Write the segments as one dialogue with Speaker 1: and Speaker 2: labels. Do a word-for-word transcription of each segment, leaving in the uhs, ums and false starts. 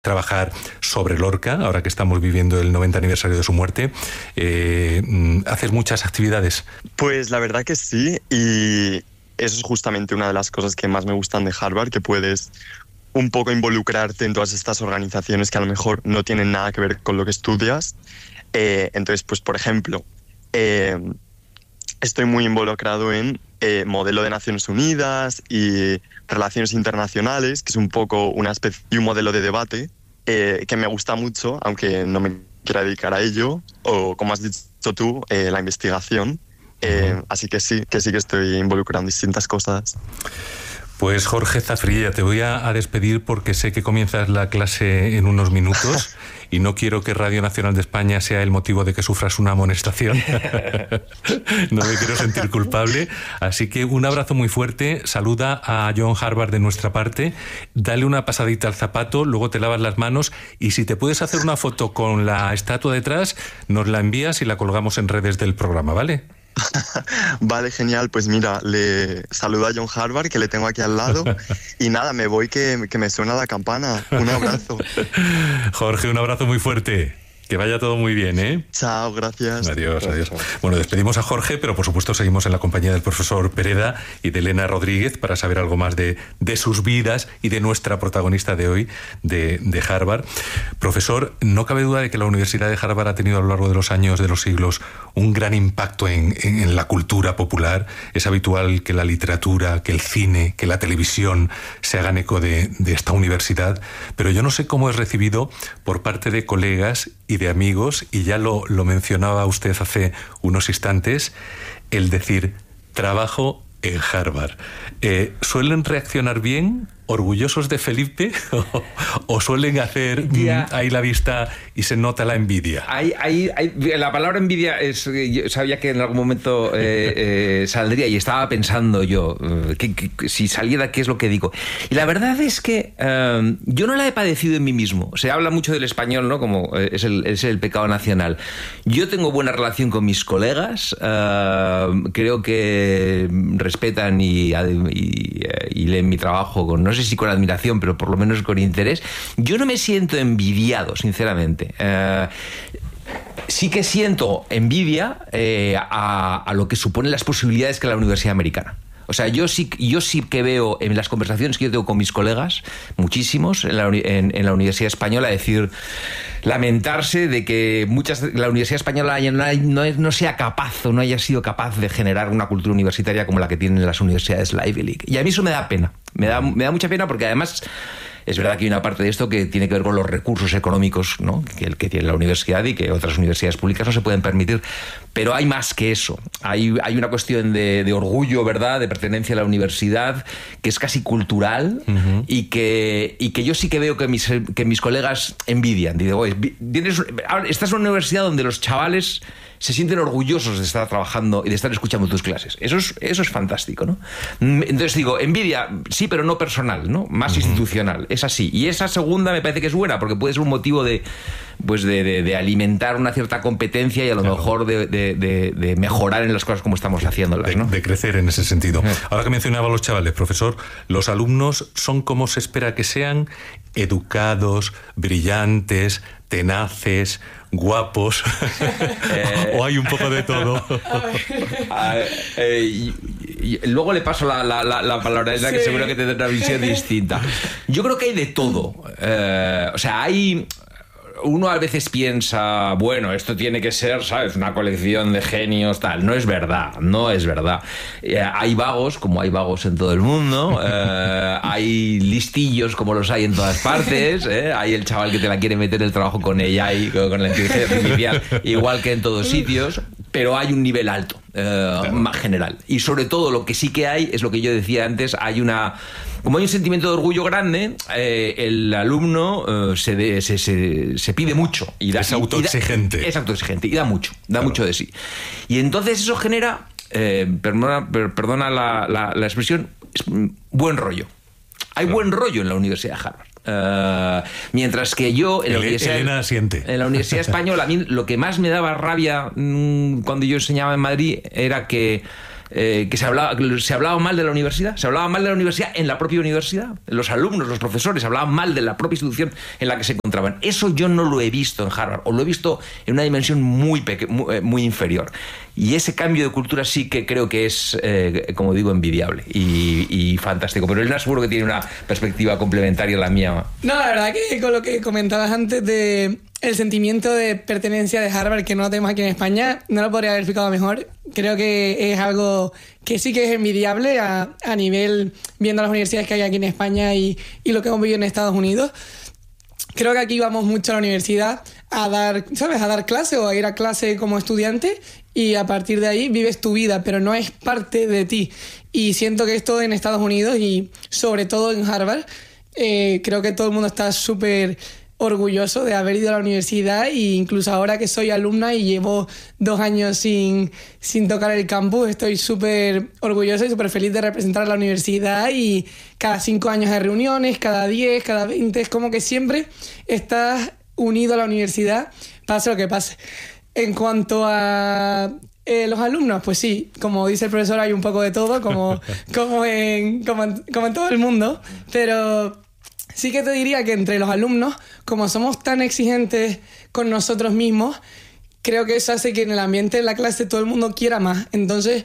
Speaker 1: trabajar sobre Lorca, ahora que estamos viviendo el noventa aniversario de su muerte. Eh, ¿Haces muchas actividades?
Speaker 2: Pues la verdad que sí, y eso es justamente una de las cosas que más me gustan de Harvard, que puedes un poco involucrarte en todas estas organizaciones que a lo mejor no tienen nada que ver con lo que estudias. Eh, entonces, pues por ejemplo, eh, estoy muy involucrado en eh, modelo de Naciones Unidas y relaciones internacionales, que es un poco una especie de un modelo de debate eh, que me gusta mucho, aunque no me quiera dedicar a ello, o como has dicho tú, eh, la investigación. Eh, uh-huh. Así que sí, que sí que estoy involucrado en distintas cosas.
Speaker 1: Pues Jorge Zafrilla, te voy a, a despedir porque sé que comienzas la clase en unos minutos y no quiero que Radio Nacional de España sea el motivo de que sufras una amonestación. No me quiero sentir culpable. Así que un abrazo muy fuerte. Saluda a John Harvard de nuestra parte. Dale una pasadita al zapato, luego te lavas las manos y si te puedes hacer una foto con la estatua detrás, nos la envías y la colgamos en redes del programa, ¿vale?
Speaker 2: Vale, genial. Pues mira, le saludo a John Harvard, que le tengo aquí al lado, y nada, me voy que, que me suena la campana. Un abrazo.
Speaker 1: Jorge, un abrazo muy fuerte. Que vaya todo muy bien, ¿eh?
Speaker 2: Chao, gracias.
Speaker 1: Adiós, adiós. Bueno, despedimos a Jorge, pero por supuesto seguimos en la compañía del profesor Pereda y de Elena Rodríguez para saber algo más de, de sus vidas y de nuestra protagonista de hoy, de, de Harvard. Profesor, no cabe duda de que la Universidad de Harvard ha tenido a lo largo de los años, de los siglos, un gran impacto en, en, en la cultura popular. Es habitual que la literatura, que el cine, que la televisión se hagan eco de, de esta universidad, pero yo no sé cómo es recibido por parte de colegas y de amigos, y ya lo, lo mencionaba usted hace unos instantes, el decir, trabajo en Harvard. Eh, ¿Suelen reaccionar bien, orgullosos de Felipe, o, o suelen hacer yeah. mm, ahí la vista y se nota la envidia?
Speaker 3: Hay, hay, hay, la palabra envidia es, yo sabía que en algún momento eh, eh, saldría, y estaba pensando yo eh, que, que, si saliera qué es lo que digo. Y la verdad es que eh, yo no la he padecido en mí mismo. Se habla mucho del español, ¿no? Como eh, es, el, es el pecado nacional. Yo tengo buena relación con mis colegas, eh, creo que respetan y, y, y leen mi trabajo con, no sé si con admiración, pero por lo menos con interés. Yo no me siento envidiado, sinceramente. Eh, sí que siento envidia eh, a, a lo que suponen las posibilidades que la Universidad Americana. O sea, yo sí, yo sí que veo en las conversaciones que yo tengo con mis colegas, muchísimos, en la, en, en la Universidad Española, decir, lamentarse de que muchas, la Universidad Española no, no sea capaz o no haya sido capaz de generar una cultura universitaria como la que tienen las universidades Ivy League. Y a mí eso me da pena. Me da, me da mucha pena porque además es verdad que hay una parte de esto que tiene que ver con los recursos económicos, ¿no? que, que tiene la universidad y que otras universidades públicas no se pueden permitir. Pero hay más que eso. Hay, hay una cuestión de, de orgullo, ¿verdad?, de pertenencia a la universidad, que es casi cultural, uh-huh. y, que, y que yo sí que veo que mis, que mis colegas envidian. Digo, oye, tienes, esta es una universidad donde los chavales se sienten orgullosos de estar trabajando y de estar escuchando tus clases. Eso es, eso es fantástico, ¿no? Entonces digo, envidia, sí, pero no personal, ¿no? Más uh-huh. institucional. Es así. Y esa segunda me parece que es buena, porque puede ser un motivo de, pues de, de, de alimentar una cierta competencia y a lo claro. mejor de, de, de, de mejorar en las cosas como estamos haciéndolas, ¿no?
Speaker 1: De, de crecer en ese sentido. Uh-huh. Ahora que mencionaba a los chavales, profesor, los alumnos son como se espera que sean, educados, brillantes, tenaces, guapos, eh, o hay un poco de todo.
Speaker 3: eh, eh, y, y luego le paso la, la, la, la palabra, es la sí. que seguro que tendrá una visión distinta. Yo creo que hay de todo. Eh, o sea, hay... Uno a veces piensa, bueno, esto tiene que ser, ¿sabes?, una colección de genios, tal. No es verdad, no es verdad. Eh, hay vagos, como hay vagos en todo el mundo. Eh, hay listillos, como los hay en todas partes. ¿eh? Hay el chaval que te la quiere meter el trabajo con ella y con la inteligencia artificial, igual que en todos sitios. Pero hay un nivel alto, eh, claro. más general. Y sobre todo lo que sí que hay, es lo que yo decía antes, hay una... Como hay un sentimiento de orgullo grande, eh, el alumno eh, se, de, se, se, se pide mucho.
Speaker 1: Y da, es autoexigente.
Speaker 3: Y da, es autoexigente y da mucho, da claro. mucho de sí. Y entonces eso genera, eh, perdona, perdona la, la, la expresión, es buen rollo. Hay claro. buen rollo en la Universidad de Harvard. Uh, mientras que yo en la, universidad,
Speaker 1: Elena siente.
Speaker 3: en la Universidad Española, a mí lo que más me daba rabia mmm, cuando yo enseñaba en Madrid era que eh, que se hablaba, se hablaba mal de la universidad, se hablaba mal de la universidad en la propia universidad. Los alumnos, los profesores hablaban mal de la propia institución en la que se encontraban. Eso yo no lo he visto en Harvard, o lo he visto en una dimensión muy, peque- muy, muy inferior. Y ese cambio de cultura sí que creo que es, eh, como digo, envidiable y, y fantástico. Pero Elena seguro que tiene una perspectiva complementaria a la mía.
Speaker 4: No, la verdad que con lo que comentabas antes de el sentimiento de pertenencia de Harvard, que no lo tenemos aquí en España, no lo podría haber explicado mejor. Creo que es algo que sí que es envidiable a, a nivel, viendo las universidades que hay aquí en España y, y lo que hemos vivido en Estados Unidos. Creo que aquí vamos mucho a la universidad a dar, ¿sabes? A dar clase o a ir a clase como estudiante, y a partir de ahí vives tu vida, pero no es parte de ti. Y siento que esto en Estados Unidos y sobre todo en Harvard, eh, creo que todo el mundo está súper orgulloso de haber ido a la universidad, e incluso ahora que soy alumna y llevo dos años sin, sin tocar el campus, estoy súper orgullosa y súper feliz de representar a la universidad, y cada cinco años hay reuniones, cada diez, cada veinte, es como que siempre estás unido a la universidad, pase lo que pase. En cuanto a eh, los alumnos, pues sí, como dice el profesor, hay un poco de todo, como, como, en, como, en, como en todo el mundo, pero sí que te diría que entre los alumnos, como somos tan exigentes con nosotros mismos, creo que eso hace que en el ambiente de la clase todo el mundo quiera más. Entonces,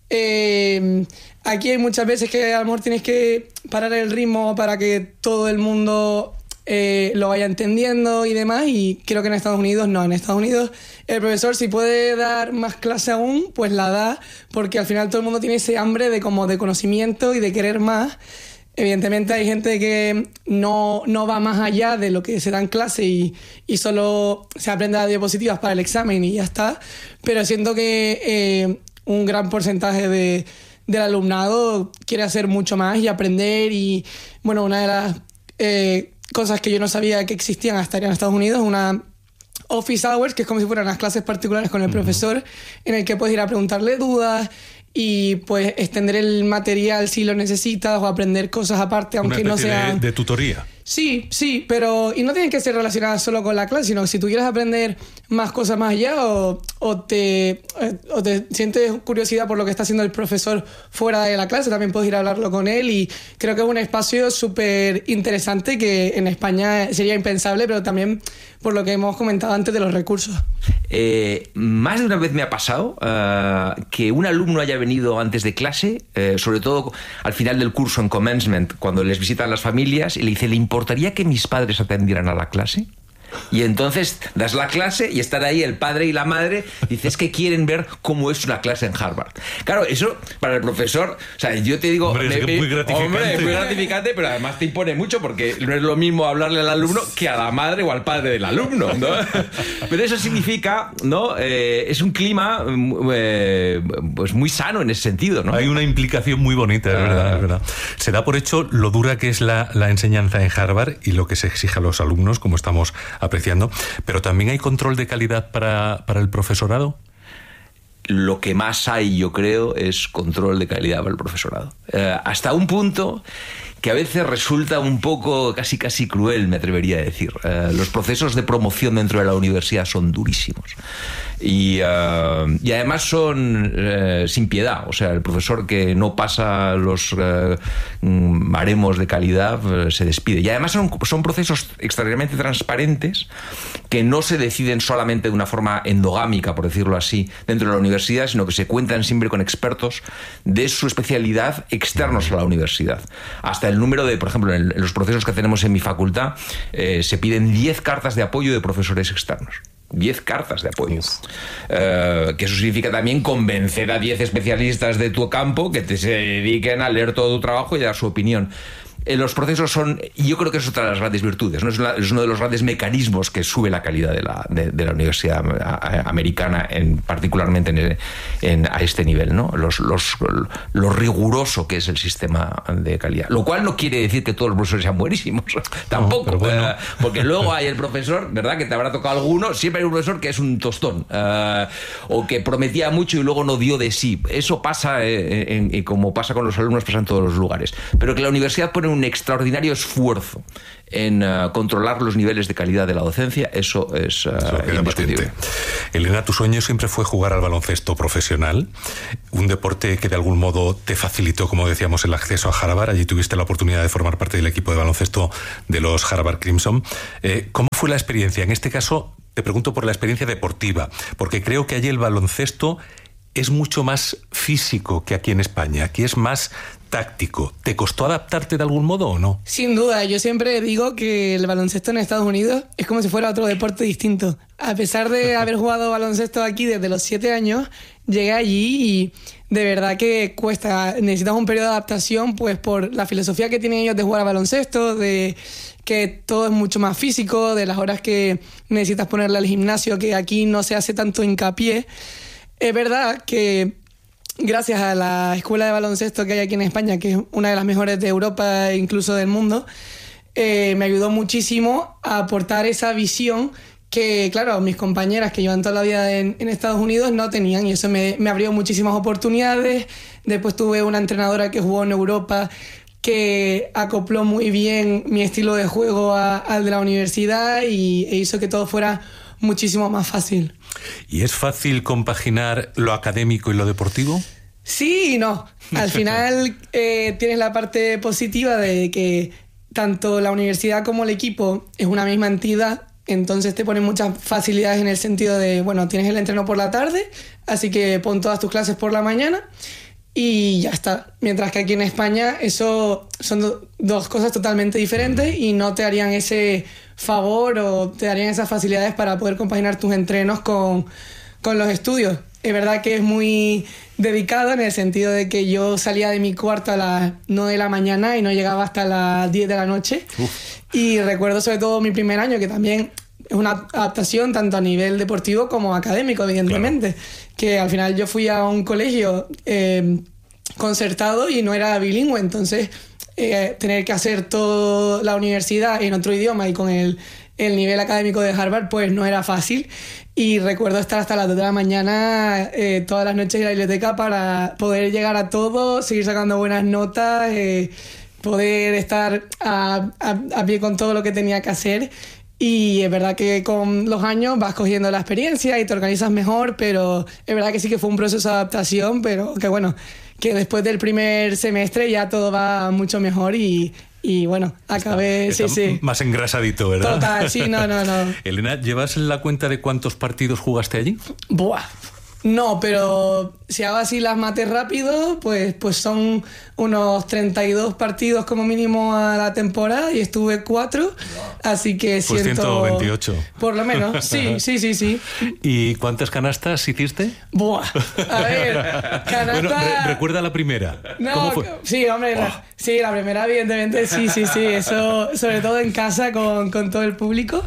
Speaker 4: eh, aquí hay muchas veces que a lo mejor tienes que parar el ritmo para que todo el mundo eh, lo vaya entendiendo y demás, y creo que en Estados Unidos no. En Estados Unidos el profesor, si puede dar más clase aún, pues la da, porque al final todo el mundo tiene ese hambre de, como de conocimiento y de querer más. Evidentemente hay gente que no, no va más allá de lo que se da en clase y, y solo se aprende las diapositivas para el examen y ya está, pero siento que eh, un gran porcentaje de, del alumnado quiere hacer mucho más y aprender. Y bueno, una de las eh, cosas que yo no sabía que existían hasta en Estados Unidos, una office hours, que es como si fueran las clases particulares con el profesor, en el que puedes ir a preguntarle dudas y pues extender el material si lo necesitas, o aprender cosas aparte, aunque no sea
Speaker 1: de, de tutoría.
Speaker 4: Sí, sí, pero y no tienen que ser relacionadas solo con la clase, sino que si tú quieres aprender más cosas más allá, o, o, te, o te sientes curiosidad por lo que está haciendo el profesor fuera de la clase, también puedes ir a hablarlo con él, y creo que es un espacio súper interesante que en España sería impensable, pero también por lo que hemos comentado antes de los recursos.
Speaker 3: Eh, más de una vez me ha pasado uh, que un alumno haya venido antes de clase, eh, sobre todo al final del curso en commencement, cuando les visitan las familias, y le dice: ¿le importaría que mis padres atendieran a la clase? Y entonces das la clase y están ahí el padre y la madre, y dices que quieren ver cómo es una clase en Harvard. Claro, eso para el profesor, o sea, yo te digo,
Speaker 1: hombre,
Speaker 3: me,
Speaker 1: es
Speaker 3: me,
Speaker 1: muy gratificante.
Speaker 3: Hombre, es muy gratificante, pero además te impone mucho, porque no es lo mismo hablarle al alumno que a la madre o al padre del alumno, ¿no? Pero eso significa, ¿no? Eh, es un clima eh, pues muy sano en ese sentido, ¿no?
Speaker 1: Hay una implicación muy bonita, es ah. verdad, es verdad. Se da por hecho lo dura que es la, la enseñanza en Harvard y lo que se exige a los alumnos, como estamos apreciando, pero también hay control de calidad para, para el profesorado.
Speaker 3: Lo que más hay, yo creo, es control de calidad para el profesorado. Eh, hasta un punto que a veces resulta un poco casi casi cruel, me atrevería a decir. Eh, los procesos de promoción dentro de la universidad son durísimos. Y, uh, y además son uh, sin piedad. O sea, el profesor que no pasa los uh, baremos de calidad uh, se despide. Y además son, son procesos extraordinariamente transparentes, que no se deciden solamente de una forma endogámica, por decirlo así, dentro de la universidad, sino que se cuentan siempre con expertos de su especialidad externos a la universidad. Hasta el número de, por ejemplo, en los procesos que tenemos en mi facultad, eh, se piden diez cartas de apoyo de profesores externos. diez cartas de apoyo. Uh, que eso significa también convencer a diez especialistas de tu campo que te se dediquen a leer todo tu trabajo y a dar su opinión. Eh, los procesos son, y yo creo que es otra de las grandes virtudes, ¿no? Es, una, es uno de los grandes mecanismos que sube la calidad de la, de, de la universidad americana, en, particularmente en, en, a este nivel, ¿no? Los, los, lo riguroso que es el sistema de calidad. Lo cual no quiere decir que todos los profesores sean buenísimos. Tampoco. No, bueno. eh, porque luego hay el profesor, ¿verdad?, que te habrá tocado alguno. Siempre hay un profesor que es un tostón. Eh, o que prometía mucho y luego no dio de sí. Eso pasa, eh, en, en, como pasa con los alumnos, pasa en todos los lugares. Pero que la universidad pone ponen un extraordinario esfuerzo en uh, controlar los niveles de calidad de la docencia, eso es uh, eso indiscutible.
Speaker 1: Elena, tu sueño siempre fue jugar al baloncesto profesional, un deporte que de algún modo te facilitó, como decíamos, el acceso a Harvard. Allí tuviste la oportunidad de formar parte del equipo de baloncesto de los Harvard Crimson. Eh, ¿Cómo fue la experiencia? En este caso, te pregunto por la experiencia deportiva, porque creo que allí el baloncesto es mucho más físico que aquí en España. Aquí es más táctico. ¿Te costó adaptarte de algún modo o no?
Speaker 4: Sin duda, yo siempre digo que el baloncesto en Estados Unidos es como si fuera otro deporte distinto. A pesar de haber jugado baloncesto aquí desde los siete años, llegué allí y de verdad que cuesta, necesitas un periodo de adaptación, pues por la filosofía que tienen ellos de jugar a baloncesto, de que todo es mucho más físico, de las horas que necesitas ponerle al gimnasio, que aquí no se hace tanto hincapié. Es verdad que gracias a la escuela de baloncesto que hay aquí en España, que es una de las mejores de Europa e incluso del mundo, eh, me ayudó muchísimo a aportar esa visión que, claro, mis compañeras que llevan toda la vida en, en Estados Unidos no tenían, y eso me, me abrió muchísimas oportunidades. Después tuve una entrenadora que jugó en Europa que acopló muy bien mi estilo de juego a, al de la universidad y e hizo que todo fuera muchísimo más fácil.
Speaker 1: ¿Y es fácil compaginar lo académico y lo deportivo?
Speaker 4: Sí y no. Al final eh, tienes la parte positiva de que tanto la universidad como el equipo es una misma entidad, entonces te ponen muchas facilidades en el sentido de, bueno, tienes el entreno por la tarde, así que pon todas tus clases por la mañana y ya está. Mientras que aquí en España eso son do- dos cosas totalmente diferentes y no te harían ese favor o te darían esas facilidades para poder compaginar tus entrenos con, con los estudios. Es verdad que es muy dedicado en el sentido de que yo salía de mi cuarto a las nueve de la mañana y no llegaba hasta las diez de la noche. Uf. Y recuerdo sobre todo mi primer año, que también es una adaptación tanto a nivel deportivo como académico, evidentemente. Claro. Que al final yo fui a un colegio eh, concertado y no era bilingüe, entonces eh, tener que hacer toda la universidad en otro idioma y con el, el nivel académico de Harvard, pues no era fácil. Y recuerdo estar hasta las dos de la mañana eh, todas las noches en la biblioteca para poder llegar a todo, seguir sacando buenas notas, eh, poder estar a, a, a pie con todo lo que tenía que hacer. Y es verdad que con los años vas cogiendo la experiencia y te organizas mejor, pero es verdad que sí que fue un proceso de adaptación, pero que bueno, que después del primer semestre ya todo va mucho mejor y, y bueno, acabé...
Speaker 1: Está,
Speaker 4: sí,
Speaker 1: está
Speaker 4: sí.
Speaker 1: más engrasadito, ¿verdad?
Speaker 4: Total, sí, no, no, no.
Speaker 1: Elena, ¿llevas la cuenta de cuántos partidos jugaste allí?
Speaker 4: Buah. No, pero si hago así las mates rápido, pues, pues son unos treinta y dos partidos como mínimo a la temporada y estuve cuatro, así que
Speaker 1: pues
Speaker 4: siento...
Speaker 1: ciento veintiocho.
Speaker 4: Por lo menos, sí, sí, sí, sí.
Speaker 1: ¿Y cuántas canastas hiciste?
Speaker 4: Buah, a ver, canasta...
Speaker 1: Bueno, re- recuerda la primera.
Speaker 4: No,
Speaker 1: ¿Cómo fue?
Speaker 4: Sí, hombre, oh. la, sí, la primera evidentemente, sí, sí, sí, eso sobre todo en casa con, con todo el público,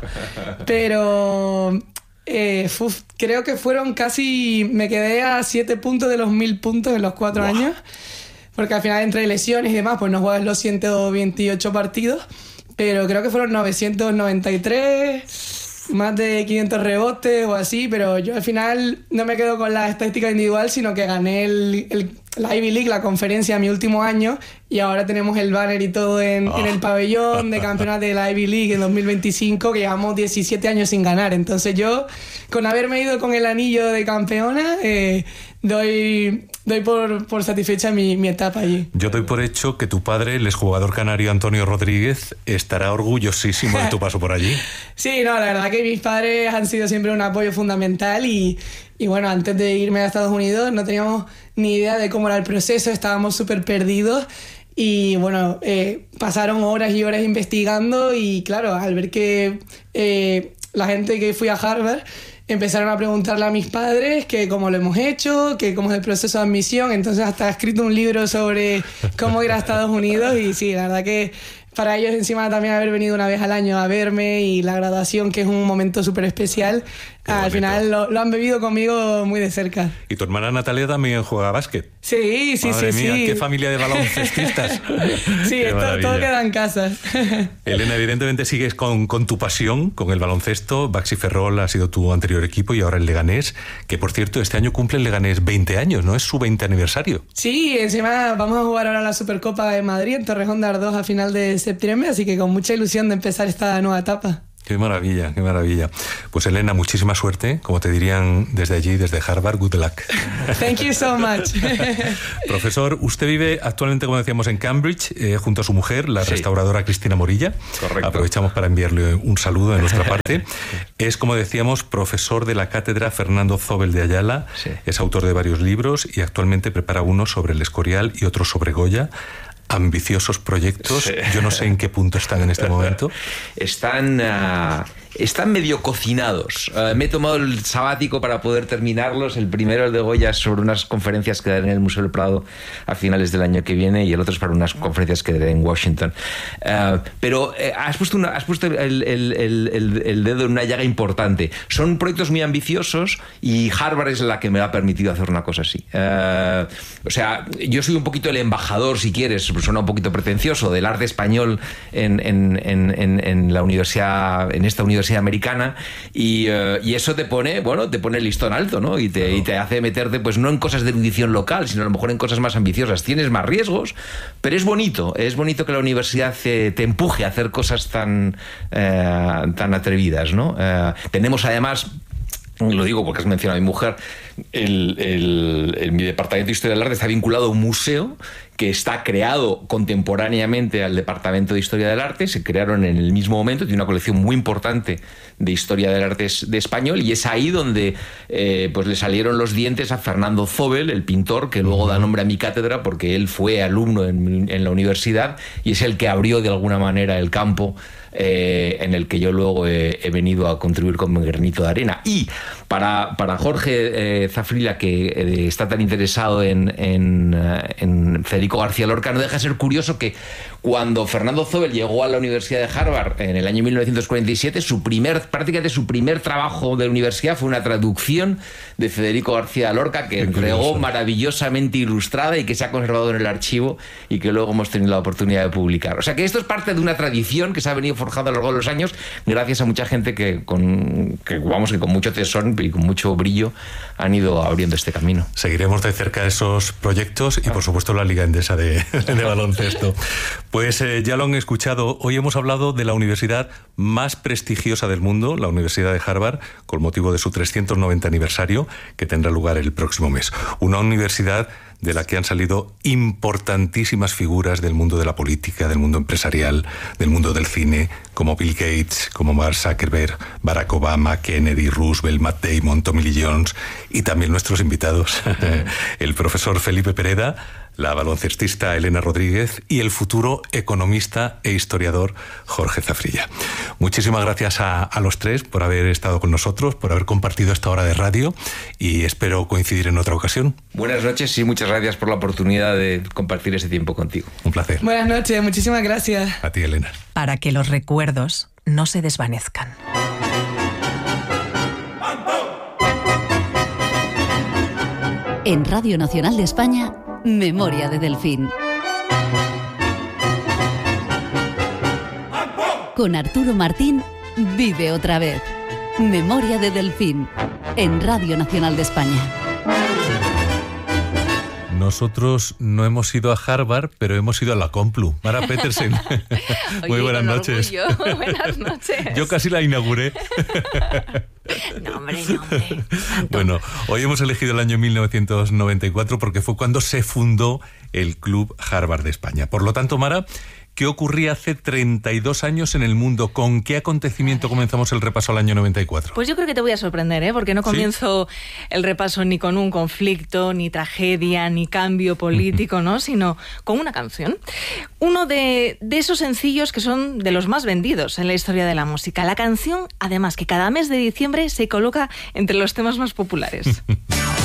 Speaker 4: pero... Eh, uf, creo que fueron casi... Me quedé a siete puntos de los mil puntos en los cuatro wow. años. Porque al final, entre lesiones y demás, pues no juegas los ciento veintiocho partidos. Pero creo que fueron novecientos noventa y tres, más de quinientos rebotes o así. Pero yo al final no me quedo con la estadística individual, sino que gané el, el, la Ivy League, la conferencia, mi último año. Y ahora tenemos el banner y todo en, oh. en el pabellón de campeonato de la Ivy League en dos mil veinticinco, que llevamos diecisiete años sin ganar. Entonces yo, con haberme ido con el anillo de campeona, eh, doy, doy por, por satisfecha mi, mi etapa allí.
Speaker 1: Yo doy por hecho que tu padre, el exjugador canario Antonio Rodríguez, estará orgullosísimo de tu paso por allí.
Speaker 4: Sí, no, la verdad que mis padres han sido siempre un apoyo fundamental y, y bueno, antes de irme a Estados Unidos no teníamos ni idea de cómo era el proceso, estábamos súper perdidos. Y bueno, eh, pasaron horas y horas investigando y claro, al ver que eh, la gente que fui a Harvard empezaron a preguntarle a mis padres que cómo lo hemos hecho, que cómo es el proceso de admisión, entonces hasta he escrito un libro sobre cómo ir a Estados Unidos y sí, la verdad que para ellos encima también haber venido una vez al año a verme y la graduación, que es un momento súper especial, al final lo, lo han vivido conmigo muy de cerca.
Speaker 1: Y tu hermana Natalia también juega a básquet.
Speaker 4: Sí, sí,
Speaker 1: Madre
Speaker 4: sí,
Speaker 1: mía,
Speaker 4: sí.
Speaker 1: qué familia de baloncestistas.
Speaker 4: Sí, esto, todo queda en casa.
Speaker 1: Elena, evidentemente sigues con, con tu pasión, con el baloncesto. Baxi Ferrol ha sido tu anterior equipo y ahora el Leganés, que por cierto este año cumple el Leganés veinte años, ¿no? Es su veinte aniversario.
Speaker 4: Sí, encima vamos a jugar ahora la Supercopa de Madrid en Torrejón de Ardoz a final de septiembre, así que con mucha ilusión de empezar esta nueva etapa.
Speaker 1: Qué maravilla, qué maravilla. Pues Elena, muchísima suerte, como te dirían desde allí, desde Harvard, good luck.
Speaker 4: Thank you so much.
Speaker 1: Profesor, usted vive actualmente, como decíamos, en Cambridge, eh, junto a su mujer, la sí. restauradora Cristina Morilla.
Speaker 3: Correcto.
Speaker 1: Aprovechamos para enviarle un saludo de nuestra parte. Es, como decíamos, profesor de la cátedra Fernando Zóbel de Ayala, sí. es autor de varios libros y actualmente prepara uno sobre el Escorial y otro sobre Goya. Ambiciosos proyectos, sí. Yo no sé en qué punto están en este momento.
Speaker 3: Están, uh, están medio cocinados. Uh, me he tomado el sabático para poder terminarlos. El primero, el de Goya, sobre unas conferencias que daré en el Museo del Prado a finales del año que viene, y el otro es para unas conferencias que daré en Washington. Uh, pero uh, has puesto, una, has puesto el, el, el, el, el dedo en una llaga importante. Son proyectos muy ambiciosos y Harvard es la que me ha permitido hacer una cosa así. Uh, o sea, yo soy un poquito el embajador, si quieres, suena un poquito pretencioso, del arte español en, en, en, en la universidad, en esta universidad americana, y, uh, y eso te pone, bueno, te pone el listón alto, ¿no? Y te, claro. y te hace meterte, pues no en cosas de erudición local, sino a lo mejor en cosas más ambiciosas. Tienes más riesgos, pero es bonito, es bonito que la universidad te, te empuje a hacer cosas tan, eh, tan atrevidas, ¿no? Eh, tenemos además, lo digo porque has mencionado a mi mujer, el, el, el, mi departamento de Historia del Arte está vinculado a un museo que está creado contemporáneamente al Departamento de Historia del Arte. Se crearon en el mismo momento, tiene una colección muy importante de Historia del Arte de español, y es ahí donde eh, pues le salieron los dientes a Fernando Zóbel, el pintor, que luego da nombre a mi cátedra porque él fue alumno en, en la universidad y es el que abrió de alguna manera el campo eh, en el que yo luego he, he venido a contribuir con mi granito de arena. Y para, para Jorge eh, Zafrila, que eh, está tan interesado en, en, en Federico García Lorca, no deja de ser curioso que cuando Fernando Zóbel llegó a la Universidad de Harvard en el año mil novecientos cuarenta y siete, su primer, prácticamente su primer trabajo de la universidad fue una traducción de Federico García Lorca que entregó maravillosamente ilustrada y que se ha conservado en el archivo y que luego hemos tenido la oportunidad de publicar. O sea que esto es parte de una tradición que se ha venido forjando a lo largo de los años gracias a mucha gente que con, que, vamos, que con mucho tesón y con mucho brillo han ido abriendo este camino.
Speaker 1: Seguiremos de cerca esos proyectos y por supuesto la Liga Endesa de, de baloncesto. Pues eh, ya lo han escuchado, hoy hemos hablado de la universidad más prestigiosa del mundo, la Universidad de Harvard, con motivo de su trescientos noventa aniversario, que tendrá lugar el próximo mes. Una universidad de la que han salido importantísimas figuras del mundo de la política, del mundo empresarial, del mundo del cine, como Bill Gates, como Mark Zuckerberg, Barack Obama, Kennedy, Roosevelt, Matt Damon, Tommy Lee Jones, y también nuestros invitados, el profesor Felipe Pereda, la baloncestista Elena Rodríguez y el futuro economista e historiador Jorge Zafrilla. Muchísimas gracias a, a los tres por haber estado con nosotros, por haber compartido esta hora de radio, y espero coincidir en otra ocasión.
Speaker 3: Buenas noches y muchas gracias por la oportunidad de compartir ese tiempo contigo.
Speaker 1: Un placer.
Speaker 4: Buenas noches, muchísimas gracias.
Speaker 1: A ti, Elena.
Speaker 5: Para que los recuerdos no se desvanezcan.
Speaker 6: En Radio Nacional de España, Memoria de Delfín. Con Arturo Martín, vive otra vez. Memoria de Delfín, en Radio Nacional de España.
Speaker 1: Nosotros no hemos ido a Harvard, pero hemos ido a la Complu. Mara Petersen. Muy
Speaker 7: Oye,
Speaker 1: buenas
Speaker 7: con
Speaker 1: noches.
Speaker 7: orgullo. Buenas noches.
Speaker 1: Yo casi la inauguré.
Speaker 7: No, hombre, no, hombre. Tanto.
Speaker 1: Bueno, hoy hemos elegido el año mil novecientos noventa y cuatro porque fue cuando se fundó el Club Harvard de España. Por lo tanto, Mara, ¿qué ocurría hace treinta y dos años en el mundo? ¿Con qué acontecimiento comenzamos el repaso al año noventa y cuatro?
Speaker 7: Pues yo creo que te voy a sorprender, ¿eh? Porque no comienzo ¿Sí? el repaso ni con un conflicto, ni tragedia, ni cambio político, ¿no? Sino con una canción. Uno de, de esos sencillos que son de los más vendidos en la historia de la música. La canción, además, que cada mes de diciembre se coloca entre los temas más populares.